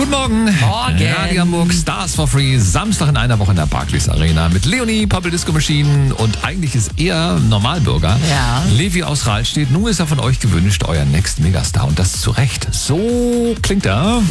Guten Morgen. Radio Hamburg, Stars for Free. Samstag in einer Woche in der Barclays Arena mit Leonie, Purple Disco Machine und eigentlich ist er Normalbürger. Ja. Levi aus Rahlstedt. Nun ist er von euch gewünscht, euer Next Megastar und das zu Recht. So klingt er.